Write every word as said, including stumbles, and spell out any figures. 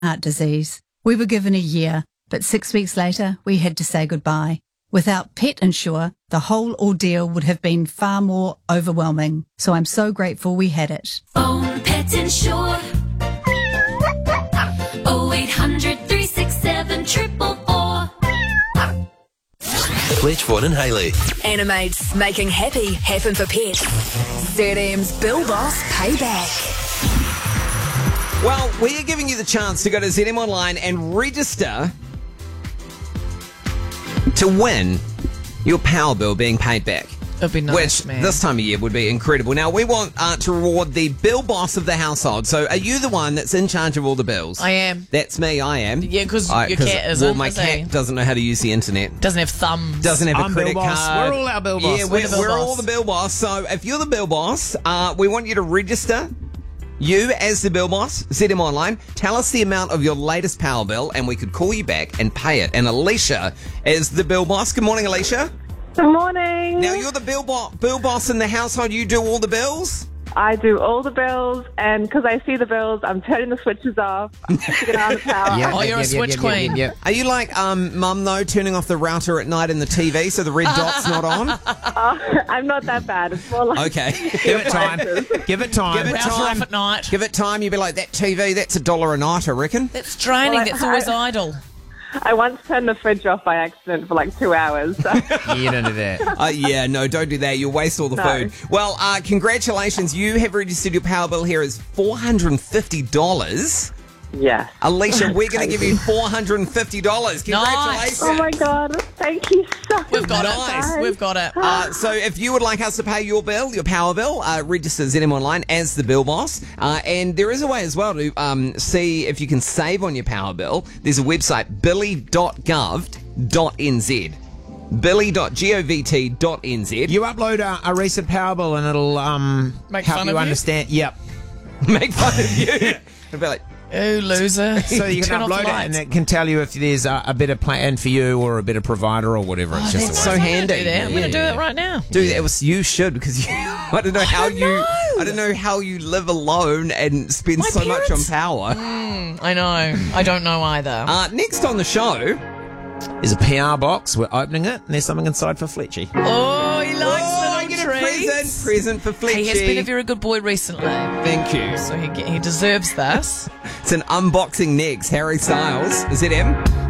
heart disease. We were given a year, but six weeks later, we had to say goodbye. Without Pet Insure, the whole ordeal would have been far more overwhelming. So I'm so grateful we had it. Phone Pet Insure. oh eight hundred, three six seven, four four four. Fletchford and Hayley. Animates making happy happen for pets. Z M's Bill Boss Payback. Well, we are giving you the chance to go to Z M Online and register to win your power bill being paid back. It'd be nice, Which man. this time of year would be incredible. Now, we want uh, to reward the bill boss of the household. So are you the one that's in charge of all the bills? I am. That's me, I am. Yeah, because I- your 'cause, cat isn't. Well, my is cat he? doesn't know how to use the internet. Doesn't have thumbs. Doesn't have a I'm credit Bill Boss. card. We're all our Bill Boss. Yeah, We're we're, the Bill we're all Boss. the bill boss. So if you're the bill boss, uh, we want you to register you as the bill boss, Z M Online. Tell us the amount of your latest power bill and we could call you back and pay it. And Alicia is the bill boss. Good morning, Alicia. Good morning. Now, you're the bill, bo- bill boss in the household. You do all the bills? I do all the bills, and because I see the bills, I'm turning the switches off. I'm keeping an eye on the power. Yeah, Oh, yeah, you're a yeah, switch yeah, yeah, queen. yeah, yeah. Are you like um, Mum, though, turning off the router at night in the T V so the red dot's not on? Oh, I'm not that bad. It's more like Okay. Give it time. Give it time. Give it Router time. off at night. Give it time. You'd be like, that T V, that's a dollar a night, I reckon. That's draining. Well, I- That's always idle. I once turned the fridge off by accident for like two hours. So. You don't do that. Uh, yeah, no, don't do that. You'll waste all the No. food. Well, uh, congratulations. You have registered your power bill here as four hundred fifty dollars. Yes. Alicia, we're going to give you four hundred fifty dollars. Congratulations. Oh my God! Thank you so much. We've got Nice. it. We've got it. Uh, so if you would like us to pay your bill, your power bill, uh, register Z M Online as the bill boss. Uh, and there is a way as well to um, see if you can save on your power bill. There's a website, billy dot gov dot n z. billy dot govt dot n z. You upload a, a recent power bill and it'll um Make help fun you of you? understand. Yep. Make fun of you. It'll be like, Ooh, loser. So you Turn can off the upload it and lights. it can tell you if there's a, a better plan for you or a better provider or whatever. It's Oh, just that's a so way. I'm gonna handy. do that. I'm going to do Yeah. it right now. dude, it was you should because you, I don't know how don't you know. I don't know how you live alone and spend My so much on parents- power. I know. I don't know either. Uh, next on the show, There's a P R box. We're opening it and there's something inside for Fletchy. oh, he likes oh, I little get a treats. present, present for Fletchy. He has been a very good boy recently, Thank you. so he he deserves this. It's an unboxing next. Harry Styles. Is it him?